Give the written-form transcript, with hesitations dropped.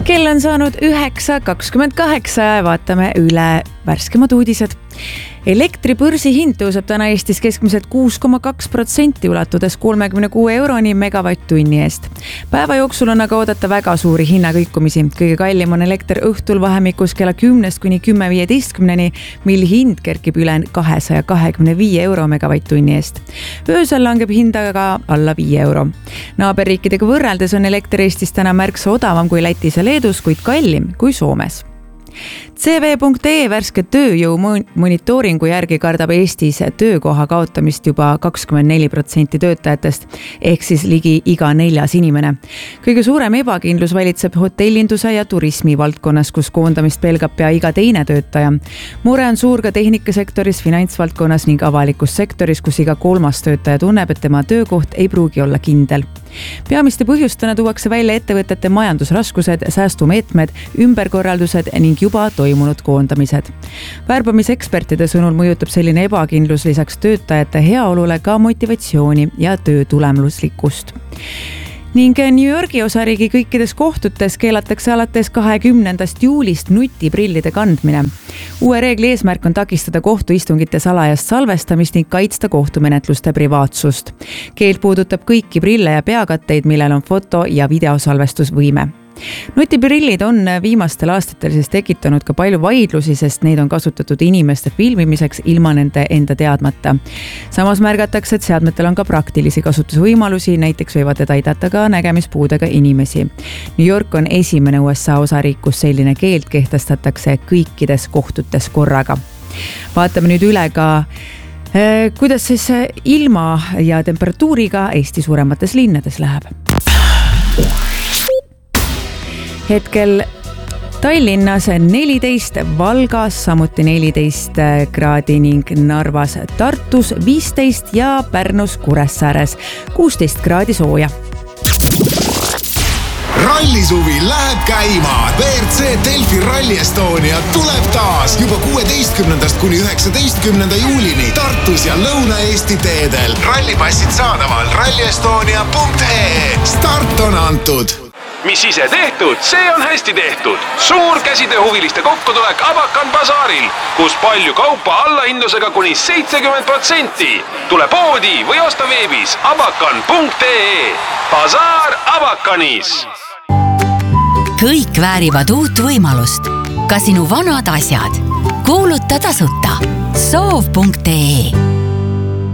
Kell on saanud 9.28 ja vaatame üle värskemad uudised. Elektribörsi hind tõuseb täna Eestis keskmiselt 6,2%, ulatudes 36 euroni megavatt-tunni eest. Päeva jooksul on aga oodata väga suuri hinnakõikumisi. Kõige kallim on elekter õhtul vahemikus kella 10 kuni 10.15, mil hind kerkib üle 225 euro megavatt-tunni eest. Öösel langeb hind aga alla 5 euro. Naaberriikidega võrreldes on elekter Eestis täna märksa odavam kui Lätis ja Leedus, kuid kallim kui Soomes. CV.ee värske tööjõu monitooringu järgi kardab Eestis töökoha kaotamist juba 24% töötajatest, ehk siis ligi iga 4. inimene. Kõige suurem ebakindlus valitseb hotellinduse ja turismi valdkonnas, kus koondamist pelgab pea iga teine töötaja. Mure on suur ka tehnikasektoris, finantsvaldkonnas ning avalikus sektoris, kus iga 3. töötaja tunneb, et tema töökoht ei pruugi olla kindel. Peamiste põhjustena tuuakse välja ettevõtete majandusraskused, säästumeetmed, ümberkorraldused ning juba toimunud koondamised. Värbamisekspertide sõnul mõjutab selline ebakindlus lisaks töötajate heaolule ka motivatsiooni ja töö tulemuslikkust. Ning New Yorgi osariigi kõikides kohtutes keelatakse alates 20. juulist nutiprillide kandmine. Uue reegli eesmärk on takistada kohtuistungite salajast salvestamist ning kaitsta kohtumenetluste privaatsust. Keeld puudutab kõiki prille ja peakatteid, millel on foto- ja videosalvestusvõime. Nutiprillid on viimastel aastatel tekitanud ka palju vaidlusi, sest neid on kasutatud inimeste filmimiseks ilma nende enda teadmata. Samas märgatakse, et seadmetel on ka praktilisi kasutusvõimalusi, näiteks võivad need aidata ka nägemispuudega inimesi. New York on esimene USA osariik, kus selline keeld kehtestatakse kõikides kohtutes korraga. Vaatame nüüd üle ka, kuidas siis ilma ja temperatuuriga Eesti suuremates linnades läheb. Hetkel Tallinnas 14, Valgas samuti 14 kraadi ning Narvas, Tartus 15 ja Pärnus Kuressaares 16 kraadi sooja. Rallisuvi läheb käima. WRC Delfi Rally Estonia tuleb taas juba 16. kuni 19. juulini Tartus ja Lõuna-Eesti teedel. Rallipassid saadaval rallyestonia.ee. Start on antud. Mis ise tehtud, see on hästi tehtud. Suur käsitööhuviliste kokkutulek Abakan Bazaaril, kus palju kaupa allahindlusega kuni 70%. Tule poodi või osta veebis abakan.ee. Bazaar Abakanis. Kõik väärivad uut võimalust. Ka sinu vanad asjad. Kuuluta tasuta. Soov.ee